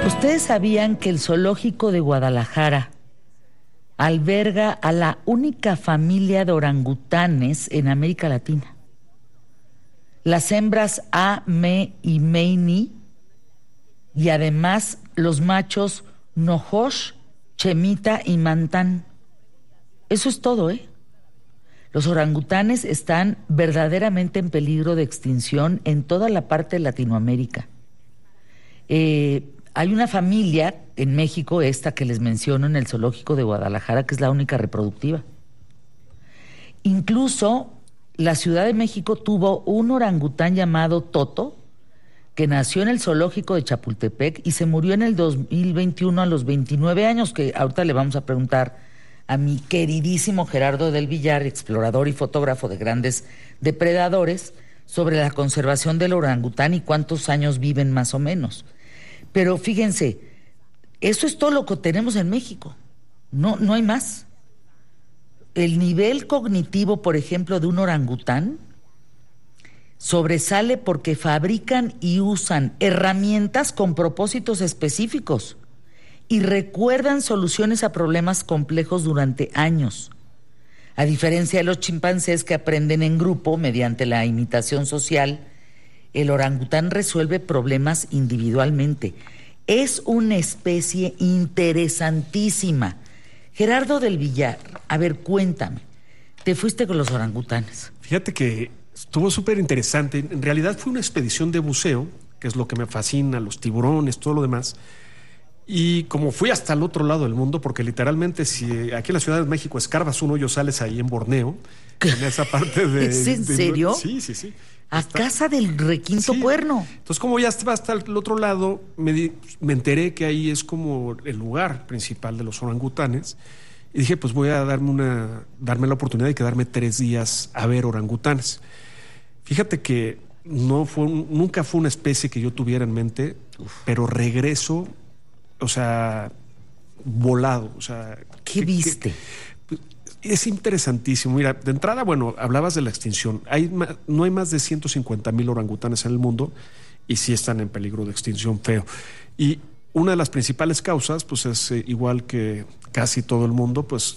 ¿Ustedes sabían que el Zoológico de Guadalajara alberga a la única familia de orangutanes en América Latina? Las hembras A, Me y Meini, y además los machos Nojosh, Chemita y Mantán. Eso es todo, ¿eh? Los orangutanes están verdaderamente en peligro de extinción en toda la parte de Latinoamérica. Hay una familia en México, esta que les menciono, en el Zoológico de Guadalajara, que es la única reproductiva. Incluso la Ciudad de México tuvo un orangután llamado Toto, que nació en el Zoológico de Chapultepec y se murió en el 2021 a los 29 años, que ahorita le vamos a preguntar a mi queridísimo Gerardo del Villar, explorador y fotógrafo de grandes depredadores, sobre la conservación del orangután y cuántos años viven más o menos. Pero fíjense, eso es todo lo que tenemos en México. No hay más. El nivel cognitivo, por ejemplo, de un orangután sobresale porque fabrican y usan herramientas con propósitos específicos y recuerdan soluciones a problemas complejos durante años. A diferencia de los chimpancés que aprenden en grupo mediante la imitación social, el orangután resuelve problemas individualmente. Es una especie interesantísima. Gerardo del Villar, a ver, cuéntame, ¿te fuiste con los orangutanes? Fíjate que estuvo súper interesante. En realidad fue una expedición de buceo, que es lo que me fascina, los tiburones, todo lo demás. Y como fui hasta el otro lado del mundo, porque literalmente si aquí en la Ciudad de México escarbas un hoyo, sales ahí en Borneo, en esa parte de... ¿Es en serio? Sí. A casa del requinto cuerno. Entonces, como ya estaba hasta el otro lado, me enteré que ahí es como el lugar principal de los orangutanes. Y dije, pues voy a darme la oportunidad de quedarme 3 días a ver orangutanes. Fíjate que nunca fue una especie que yo tuviera en mente, pero regreso, o sea, volado. O sea, ¿Qué viste? Es interesantísimo. Mira, de entrada, bueno, hablabas de la extinción. No hay más de 150,000 orangutanes en el mundo y sí están en peligro de extinción feo. Y una de las principales causas, pues es igual que casi todo el mundo, pues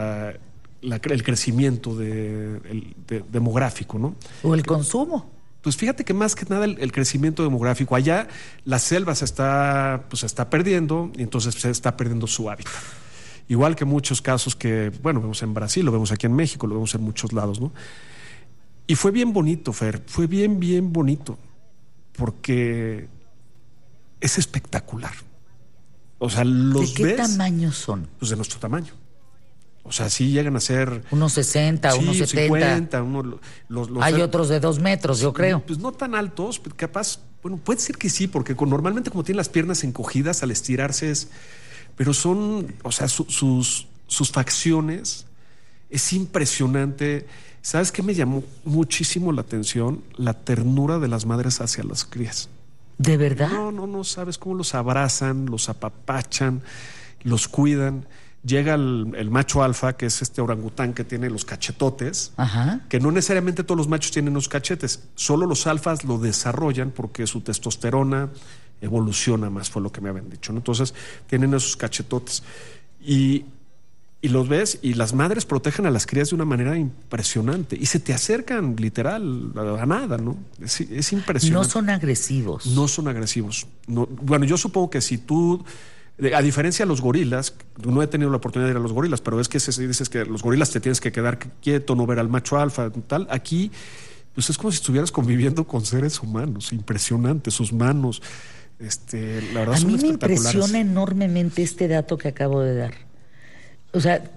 el crecimiento demográfico, ¿no? O el consumo. Pues fíjate que más que nada el crecimiento demográfico. Allá la selva se está perdiendo y entonces se está perdiendo su hábitat. Igual que muchos casos que, bueno, vemos en Brasil, lo vemos aquí en México, lo vemos en muchos lados, ¿no? Y fue bien bonito, Fer, fue bien bonito, porque es espectacular. O sea, los ves... ¿De qué tamaño son? Pues de nuestro tamaño. O sea, sí llegan a ser... Unos 60, sí, unos 70. 50, Hay otros de 2 metros, yo creo. Pues no tan altos, capaz... Bueno, puede ser que sí, porque normalmente como tienen las piernas encogidas, al estirarse es... Pero son, o sea, sus facciones es impresionante. ¿Sabes qué me llamó muchísimo la atención? La ternura de las madres hacia las crías. ¿De verdad? No sabes cómo los abrazan, los apapachan, los cuidan. Llega el macho alfa, que es este orangután que tiene los cachetotes. Ajá. Que no necesariamente todos los machos tienen los cachetes, solo los alfas lo desarrollan porque su testosterona evoluciona más, fue lo que me habían dicho, ¿no? Entonces tienen esos cachetotes y los ves y las madres protegen a las crías de una manera impresionante y se te acercan literal a nada, ¿no? Es impresionante. No son agresivos. No son agresivos. No, bueno, yo supongo que si tú, a diferencia de los gorilas, no he tenido la oportunidad de ir a los gorilas, pero es que dices que los gorilas te tienes que quedar quieto, no ver al macho alfa, tal. Aquí, pues es como si estuvieras conviviendo con seres humanos, impresionante, sus manos. La verdad, a son mí me espectaculares. impresiona enormemente este dato que acabo de dar. O sea,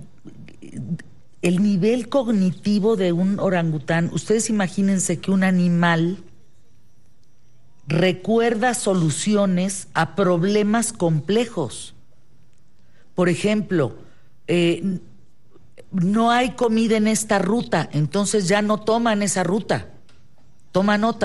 el nivel cognitivo de un orangután. Ustedes imagínense que un animal recuerda soluciones a problemas complejos. Por ejemplo, no hay comida en esta ruta, entonces ya no toman esa ruta, toman otra.